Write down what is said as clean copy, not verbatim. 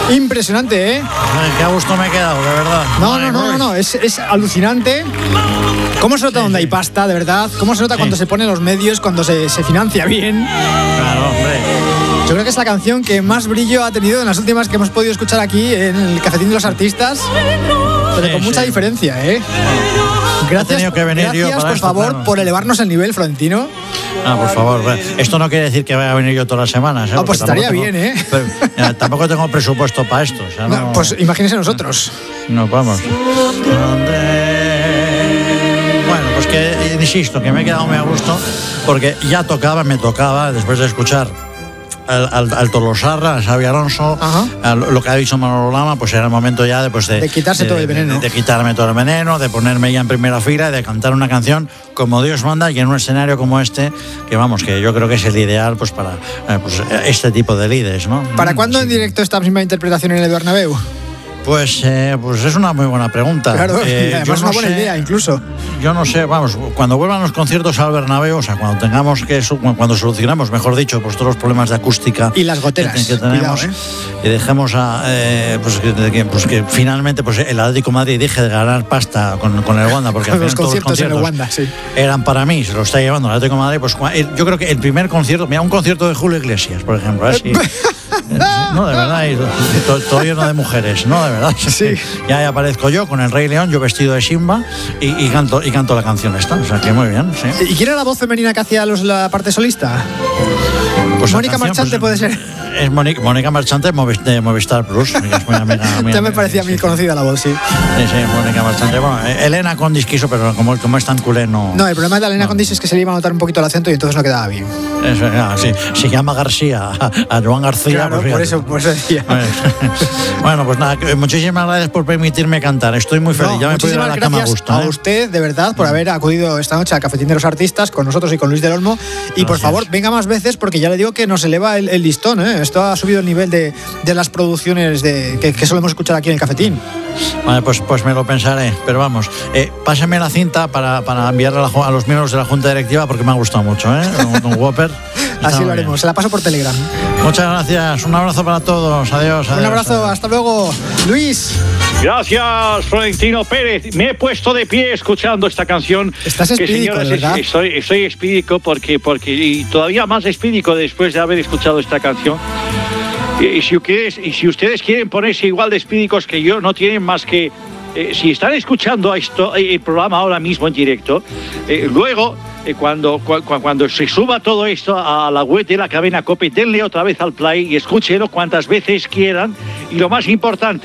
Impresionante, ¿eh? Qué a gusto me he quedado, de verdad. No, es alucinante. ¿Cómo se nota donde hay pasta, de verdad? ¿Cómo se nota cuando se ponen los medios, cuando se financia bien? Claro, hombre. Yo creo que es la canción que más brillo ha tenido en las últimas que hemos podido escuchar aquí en el Cafetín de los Artistas, pero con mucha diferencia, ¿eh? Gracias, por favor, por elevarnos el nivel, Florentino. Por favor. Esto no quiere decir que vaya a venir yo todas las semanas. Pues estaría bien, ¿eh? Pero, tampoco tengo presupuesto para esto. O sea, no, pues imagínense nosotros. No, vamos. Bueno, pues que insisto, que me he quedado muy a gusto, porque ya me tocaba, después de escuchar al Tolosarra, a Xabi Alonso, lo que ha dicho Manolo Lama, pues era el momento ya de quitarse todo el veneno. De quitarme todo el veneno, de ponerme ya en primera fila y de cantar una canción como Dios manda y en un escenario como este, que vamos, que yo creo que es el ideal pues para este tipo de lides, ¿no? ¿Para cuándo en directo esta misma interpretación en el Bernabéu? Pues es una muy buena pregunta. Claro, además una buena idea incluso. Yo no sé, vamos, cuando vuelvan los conciertos al Bernabéu, o sea, cuando solucionamos, mejor dicho, pues todos los problemas de acústica y las goteras que tenemos, cuidado, y dejemos que finalmente pues el Atlético de Madrid deje de ganar pasta con el Wanda, porque al final todos los conciertos en el Wanda, sí, eran para mí, se lo está llevando el Atlético de Madrid, pues yo creo que el primer concierto, mira, un concierto de Julio Iglesias, por ejemplo, así. No, de verdad, todo lleno de mujeres, ¿no? De verdad. Sí. Ya aparezco yo con el Rey León, yo vestido de Simba, y canto la canción esta. O sea, que muy bien, sí. ¿Y quién era la voz femenina que hacía la parte solista? Pues Mónica Marchante, puede ser. Es Mónica Marchante de Movistar Plus, que es muy amiga mía. Ya me parecía a mí conocida la voz, sí. Sí, Mónica Marchante. Bueno, Elena Condis quiso, pero como es tan culé, no. No, el problema de Elena Condis es que se le iba a notar un poquito el acento y entonces no quedaba bien. Eso, sí. Se llama García, a Joan García. Claro, por eso decía. Bueno, pues nada, muchísimas gracias por permitirme cantar. Estoy muy feliz. Ya me puedo ir a la cama a gusto. A usted, de verdad, por haber acudido esta noche al Cafetín de los Artistas con nosotros y con Luis del Olmo. Y por favor, venga más veces, porque ya le digo que nos eleva el listón, ¿eh? Esto ha subido el nivel de las producciones que solemos escuchar aquí en el Cafetín. Vale, pues me lo pensaré, pero vamos, pásame la cinta para enviarla a los miembros de la Junta Directiva, porque me ha gustado mucho, con Whopper. Así lo haremos, se la paso por Telegram. Muchas gracias, un abrazo para todos, adiós. Un abrazo, hasta luego. Luis. Gracias, Florentino Pérez. Me he puesto de pie escuchando esta canción. Estás espídico, ¿verdad? Estoy espídico porque y todavía más espídico después de haber escuchado esta canción. Y si ustedes quieren ponerse igual de espídicos que yo, no tienen más que... si están escuchando el programa ahora mismo en directo, luego, cuando se suba todo esto a la web de la cadena COPE, denle otra vez al play y escúchenlo cuantas veces quieran. Y lo más importante,